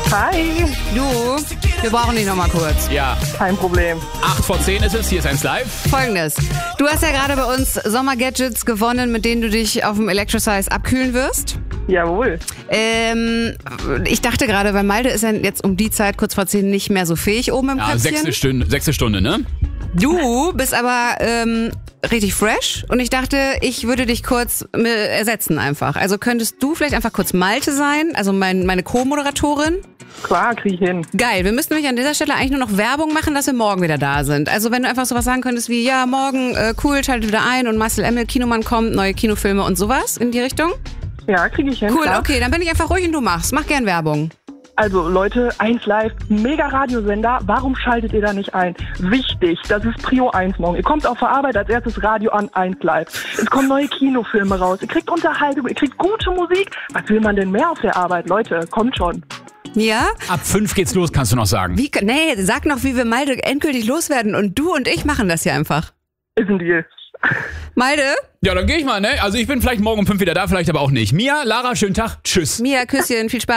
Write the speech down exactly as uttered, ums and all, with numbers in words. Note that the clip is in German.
Hi. Du, wir brauchen dich nochmal kurz. Ja, Kein Problem. acht vor zehn ist es, hier ist eins live. Folgendes. Du hast ja gerade bei uns Sommergadgets gewonnen, mit denen du dich auf dem Electrosize abkühlen wirst. Jawohl. Ähm, ich dachte gerade, weil Malte ist ja jetzt um die Zeit kurz vor zehn nicht mehr so fähig oben im Ja, Köpfchen. sechste Stunde, sechste Stunde, ne? Du bist aber ähm, richtig fresh und ich dachte, ich würde dich kurz äh, ersetzen einfach. Also könntest du vielleicht einfach kurz Malte sein, also mein, meine Co-Moderatorin? Klar, krieg ich hin. Geil, wir müssten nämlich an dieser Stelle eigentlich nur noch Werbung machen, dass wir morgen wieder da sind. Also wenn du einfach sowas sagen könntest wie, ja, morgen, äh, cool, schaltet wieder ein und Marcel Emmel, Kinomann kommt, neue Kinofilme und sowas in die Richtung. Ja, krieg ich hin. Cool, klar. okay, dann bin ich einfach ruhig und du machst. Mach gern Werbung. Also Leute, eins live, mega Radiosender, warum schaltet ihr da nicht ein? Wichtig, das ist Prio eins morgen. Ihr kommt auf der Arbeit als erstes Radio an, eins live. Es kommen neue Kinofilme raus, ihr kriegt Unterhaltung, ihr kriegt gute Musik. Was will man denn mehr auf der Arbeit? Leute, kommt schon. Ja? Ab fünf geht's los, kannst du noch sagen. Wie, nee, sag noch, wie wir Malte endgültig loswerden und du und ich machen das hier einfach. Ist ein Deal. Malte? Ja, dann gehe ich mal, ne? Also ich bin vielleicht morgen um fünf wieder da, vielleicht aber auch nicht. Mia, Lara, schönen Tag. Tschüss. Mia, Küsschen, viel Spaß.